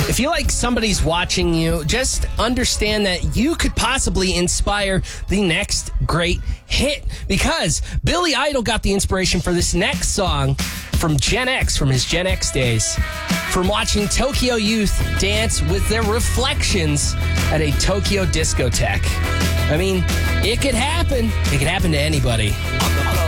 If you like somebody's watching you, just understand that you could possibly inspire the next great hit, because Billy Idol got the inspiration for this next song from Gen X, from his Gen X days, from watching Tokyo youth dance with their reflections at a Tokyo discotheque. I mean, it could happen. It could happen to anybody.